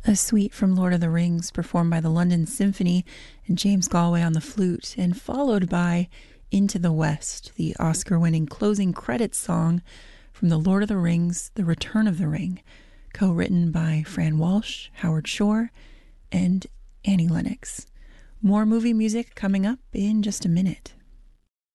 A suite from Lord of the Rings performed by the London Symphony and James Galway on the flute, and followed by Into the West, the Oscar-winning closing credits song from The Lord of the Rings, The Return of the Ring, co-written by Fran Walsh, Howard Shore, and Annie Lennox. More movie music coming up in just a minute.